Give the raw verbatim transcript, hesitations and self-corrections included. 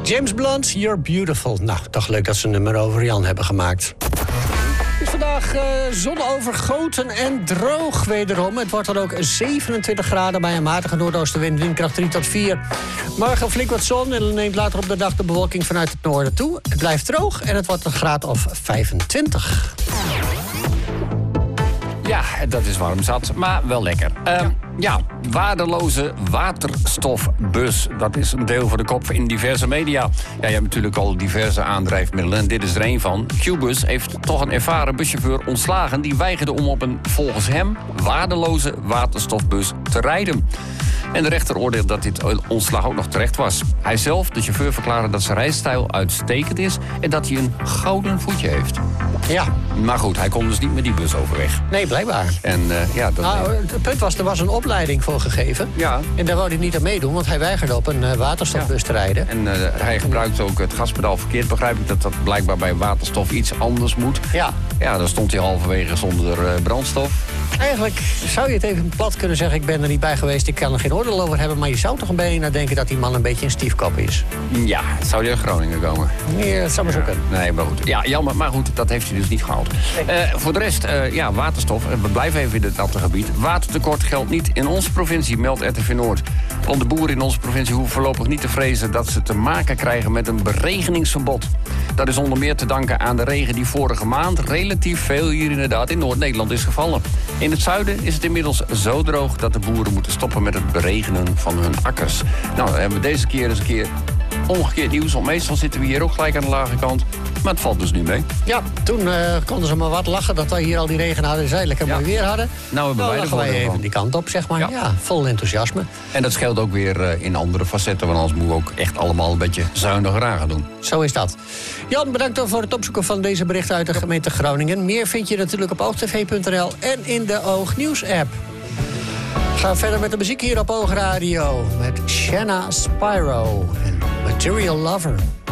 James Blunt, You're Beautiful. Nou, toch leuk dat ze een nummer over Jan hebben gemaakt. Het is vandaag uh, zonovergoten en droog wederom. Het wordt dan ook zevenentwintig graden bij een matige noordoostenwind, windkracht drie tot vier. Morgen flink wat zon en dan neemt later op de dag de bewolking vanuit het noorden toe. Het blijft droog en het wordt een graad of vijfentwintig. Ja, dat is warm zat, maar wel lekker. Uh, ja. ja, waardeloze waterstofbus. Dat is een deel van de kop in diverse media. Ja, je hebt natuurlijk al diverse aandrijfmiddelen en dit is er een van. Qbus heeft toch een ervaren buschauffeur ontslagen. Die weigerde om op een, volgens hem, waardeloze waterstofbus te rijden. En de rechter oordeelde dat dit ontslag ook nog terecht was. Hij zelf, de chauffeur, verklaarde dat zijn rijstijl uitstekend is en dat hij een gouden voetje heeft. Ja. Maar goed, hij kon dus niet met die bus overweg. Nee, blijkbaar. En uh, ja, dat nou, het punt was, er was een opleiding voor gegeven. Ja. En daar wou hij niet aan meedoen, want hij weigerde op een uh, waterstofbus ja. te rijden. En uh, hij gebruikte ook het gaspedaal verkeerd. Begrijp ik dat dat blijkbaar bij waterstof iets anders moet. Ja. Ja, dan stond hij halverwege zonder uh, brandstof. Eigenlijk zou je het even plat kunnen zeggen, ik ben er niet bij geweest, ik kan er geen oordeel over hebben, maar je zou toch een beetje naar denken dat die man een beetje een stiefkop is. Ja, zou hij uit Groningen komen? Nee, dat zou maar zo ja. kunnen. Nee, maar goed. Ja, jammer, maar goed, dat heeft hij dus niet gehaald. Nee. Uh, voor de rest, uh, ja, waterstof, we blijven even in het natte gebied. Watertekort geldt niet in onze provincie, meldt R T V Noord. Want de boeren in onze provincie hoeven voorlopig niet te vrezen dat ze te maken krijgen met een beregeningsverbod. Dat is onder meer te danken aan de regen die vorige maand relatief veel hier inderdaad in Noord-Nederland is gevallen. In het zuiden is het inmiddels zo droog dat de boeren moeten stoppen met het beregenen van hun akkers. Nou, dan hebben we deze keer eens een keer omgekeerd nieuws, want meestal zitten we hier ook gelijk aan de lage kant. Maar het valt dus nu mee. Ja, toen uh, konden ze maar wat lachen dat wij hier al die regen hadden en zij lekker ja. mooi weer hadden. Nou hebben nou, wij er wij even van. die kant op, zeg maar. Ja, ja vol enthousiasme. En dat scheelt ook weer uh, in andere facetten, want anders moeten we ook echt allemaal een beetje zuiniger aan gaan doen. Zo is dat. Jan, bedankt voor het opzoeken van deze berichten uit de gemeente Groningen. Meer vind je natuurlijk op oogtv punt n l en in de Oognieuws-app. We gaan verder met de muziek hier op Oogradio met Shanna Spyro en Material Lover.